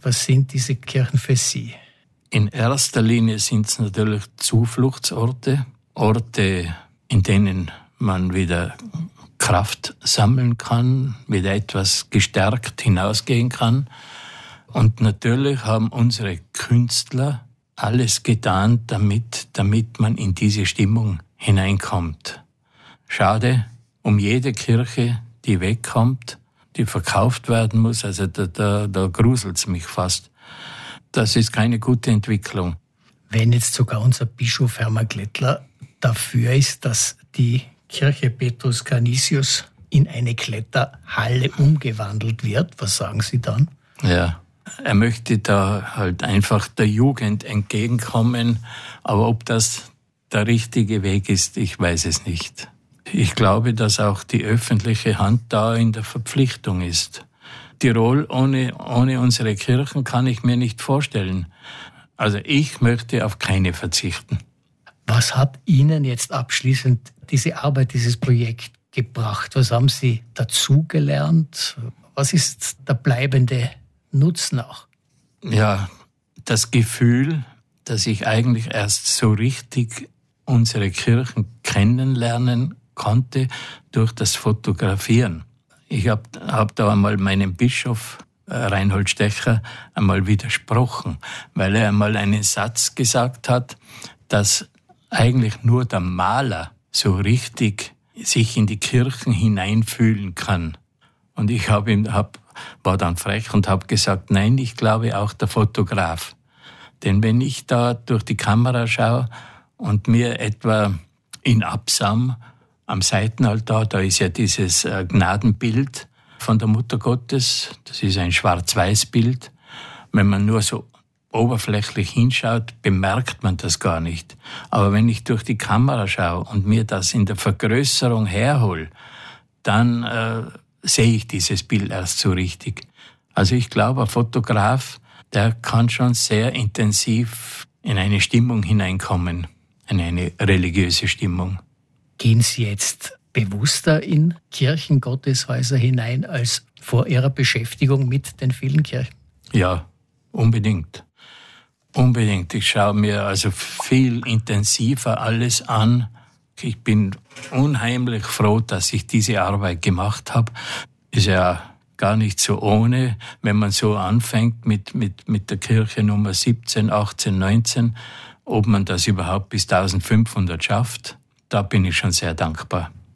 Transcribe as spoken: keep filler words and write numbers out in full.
Was sind diese Kirchen für Sie? In erster Linie sind es natürlich Zufluchtsorte, Orte, in denen man wieder Kraft sammeln kann, wieder etwas gestärkt hinausgehen kann. Und natürlich haben unsere Künstler alles getan, damit, damit man in diese Stimmung hineinkommt. Schade um jede Kirche, die wegkommt, die verkauft werden muss. Also da, da, da gruselt es mich fast. Das ist keine gute Entwicklung. Wenn jetzt sogar unser Bischof Hermann Glättler dafür ist, dass die Kirche Petrus Canisius in eine Kletterhalle umgewandelt wird, was sagen Sie dann? Ja, er möchte da halt einfach der Jugend entgegenkommen. Aber ob das der richtige Weg ist, ich weiß es nicht. Ich glaube, dass auch die öffentliche Hand da in der Verpflichtung ist. Tirol ohne, ohne unsere Kirchen kann ich mir nicht vorstellen. Also ich möchte auf keine verzichten. Was hat Ihnen jetzt abschließend diese Arbeit, dieses Projekt gebracht? Was haben Sie dazugelernt? Was ist der bleibende Nutzen auch? Ja, das Gefühl, dass ich eigentlich erst so richtig unsere Kirchen kennenlernen konnte durch das Fotografieren. Ich habe hab da einmal meinem Bischof äh, Reinhold Stecher einmal widersprochen, weil er einmal einen Satz gesagt hat, dass eigentlich nur der Maler so richtig sich in die Kirchen hineinfühlen kann. Und ich hab ihm, hab, war dann frech und habe gesagt, nein, ich glaube auch der Fotograf. Denn wenn ich da durch die Kamera schaue und mir etwa in Absam am Seitenaltar, da ist ja dieses Gnadenbild von der Mutter Gottes, das ist ein Schwarz-Weiß-Bild. Wenn man nur so oberflächlich hinschaut, bemerkt man das gar nicht. Aber wenn ich durch die Kamera schaue und mir das in der Vergrößerung herhole, dann äh, sehe ich dieses Bild erst so richtig. Also ich glaube, ein Fotograf, der kann schon sehr intensiv in eine Stimmung hineinkommen, in eine religiöse Stimmung. Gehen Sie jetzt bewusster in Kirchengotteshäuser hinein als vor Ihrer Beschäftigung mit den vielen Kirchen? Ja, unbedingt. Unbedingt. Ich schaue mir also viel intensiver alles an. Ich bin unheimlich froh, dass ich diese Arbeit gemacht habe. Ist ja gar nicht so ohne, wenn man so anfängt mit, mit, mit der Kirche Nummer siebzehn, achtzehn, neunzehn, ob man das überhaupt bis eintausendfünfhundert schafft. Da bin ich schon sehr dankbar.